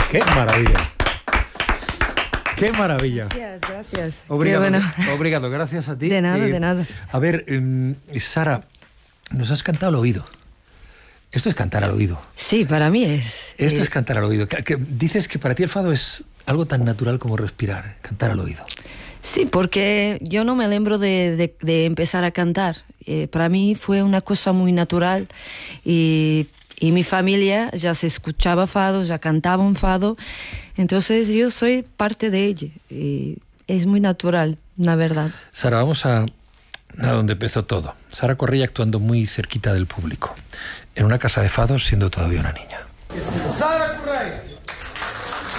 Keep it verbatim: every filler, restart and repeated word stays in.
¡Qué maravilla! ¡Qué maravilla! Gracias, gracias. Obrigado, Qué bueno. obrigado, gracias a ti. De nada, Eh, de nada. A ver, eh, Sara, nos has cantado al oído. Esto es cantar al oído. Sí, para mí es. Esto eh, es cantar al oído. Que, que dices que para ti el fado es algo tan natural como respirar, cantar al oído. Sí, porque yo no me lembro de, de, de empezar a cantar. Eh, para mí fue una cosa muy natural y, y mi familia ya se escuchaba fado, ya cantaba un fado. Entonces yo soy parte de ella y es muy natural, la verdad. Sara, vamos a, a donde empezó todo. Sara Correia actuando muy cerquita del público, en una casa de fados siendo todavía una niña.